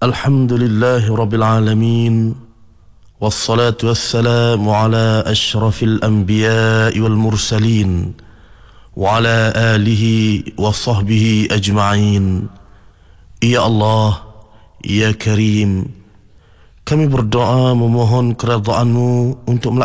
Alhamdulillahi Rabbil Alamin. Wassalatu wassalamu ala ashrafil anbiya'i wal mursalin wa ala alihi wa sahbihi ajma'in. Ya Allah, Ya Karim, kami berdoa memohon keridhaan-Mu untuk